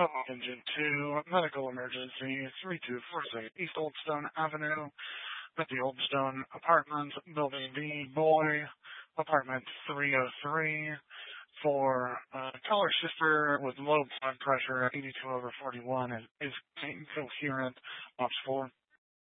Engine 2, medical emergency, 3246 East Oldstone Avenue, at the Oldstone Apartments, Building B, Boy, Apartment 303, for caller sister with low blood pressure, 82/41, is incoherent, Ops 4.